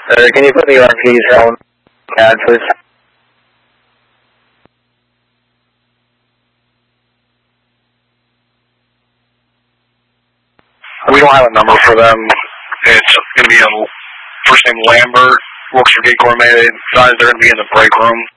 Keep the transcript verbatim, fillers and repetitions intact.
Uh, can you put me on P's helm pad, please? We don't have a number for them. It's going to be a first name Lambert, works for Gate Gourmet. They decided they're going to be in the break room.